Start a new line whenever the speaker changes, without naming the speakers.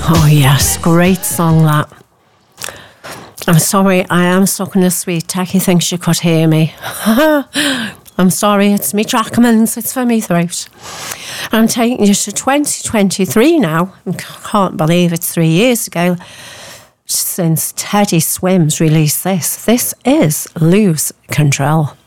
Oh yes, great song that. I'm sorry, I am sucking a sweet. Tacky thinks she could hear me. I'm sorry, it's me Trackmans, it's for me throat. I'm taking you to 2023 now. I can't believe it's 3 years ago since Teddy Swims released this. This is Lose Control.